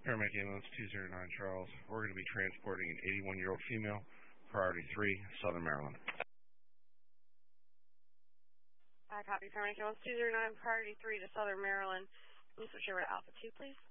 Paramedic Ambulance 209 Charles. We're going to be transporting an 81-year-old female, priority 3, Southern Maryland. I copy. Paramedic Ambulance 209, priority 3 to Southern Maryland. Please switch over to Alpha 2, please.